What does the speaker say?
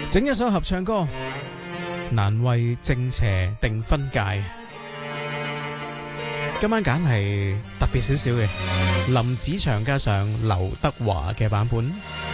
整一首合唱歌，難為正邪定分界。今晚揀係特別少少嘅，林子祥加上劉德華嘅版本。